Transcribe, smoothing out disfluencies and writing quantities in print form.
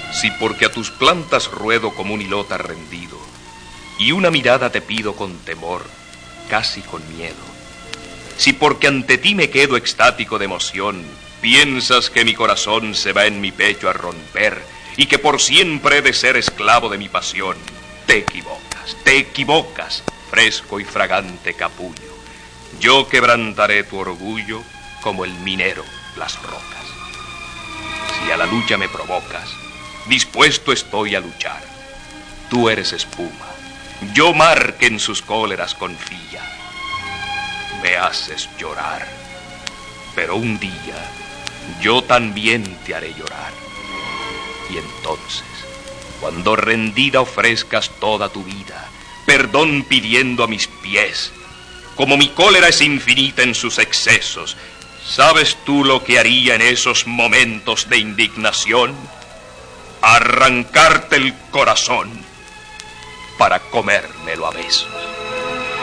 Si porque a tus plantas ruedo como un hilota rendido, y una mirada te pido con temor, casi con miedo. Si porque ante ti me quedo extático de emoción, piensas que mi corazón se va en mi pecho a romper, y que por siempre he de ser esclavo de mi pasión, te equivocas, fresco y fragante capullo. Yo quebrantaré tu orgullo como el minero las rocas. Si a la lucha me provocas, dispuesto estoy a luchar. Tú eres espuma, yo mar que en sus cóleras confía. Me haces llorar, pero un día yo también te haré llorar. Y entonces, cuando rendida ofrezcas toda tu vida, perdón pidiendo a mis pies, como mi cólera es infinita en sus excesos, ¿sabes tú lo que haría en esos momentos de indignación? Arrancarte el corazón para comérmelo a besos.